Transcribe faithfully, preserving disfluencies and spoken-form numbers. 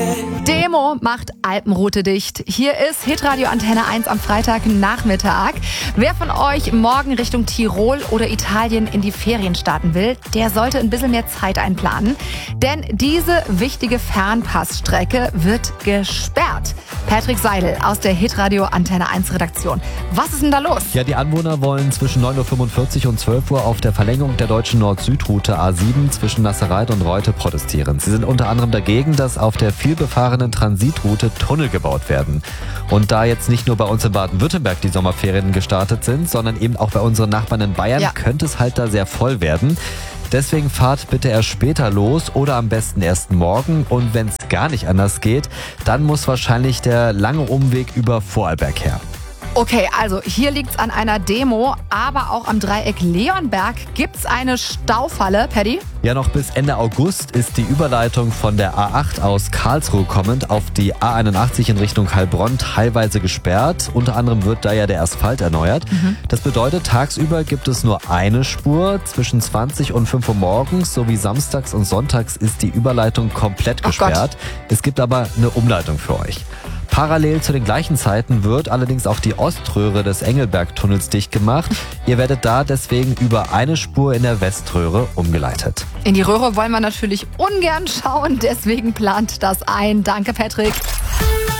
Demo macht Alpenroute dicht. Hier ist Hitradio Antenne eins am Freitagnachmittag. Wer von euch morgen Richtung Tirol oder Italien in die Ferien starten will, der sollte ein bisschen mehr Zeit einplanen. Denn diese wichtige Fernpassstrecke wird gesperrt. Patrick Seidel aus der Hitradio Antenne eins Redaktion. Was ist denn da los? Ja, die Anwohner wollen zwischen neun Uhr fünfundvierzig und zwölf Uhr auf der Verlängerung der deutschen Nord-Süd-Route A sieben zwischen Nasserreit und Reute protestieren. Sie sind unter anderem dagegen, dass auf der vielbefahrenen Transitroute Tunnel gebaut werden. Und da jetzt nicht nur bei uns in Baden-Württemberg die Sommerferien gestartet sind, sondern eben auch bei unseren Nachbarn in Bayern, ja, könnte es halt da sehr voll werden. Deswegen fahrt bitte erst später los oder am besten erst morgen. Und wenn es gar nicht anders geht, dann muss wahrscheinlich der lange Umweg über Vorarlberg her. Okay, also hier liegt's an einer Demo, aber auch am Dreieck Leonberg gibt's eine Staufalle. Paddy? Ja, noch bis Ende August ist die Überleitung von der A acht aus Karlsruhe kommend auf die A einundachtzig in Richtung Heilbronn teilweise gesperrt. Unter anderem wird da ja der Asphalt erneuert. Mhm. Das bedeutet, tagsüber gibt es nur eine Spur. Zwischen zwanzig und fünf Uhr morgens sowie samstags und sonntags ist die Überleitung komplett gesperrt. Oh, es gibt aber eine Umleitung für euch. Parallel zu den gleichen Zeiten wird allerdings auch die Oströhre des Engelberg-Tunnels dicht gemacht. Ihr werdet da deswegen über eine Spur in der Weströhre umgeleitet. In die Röhre wollen wir natürlich ungern schauen, deswegen plant das ein. Danke, Patrick.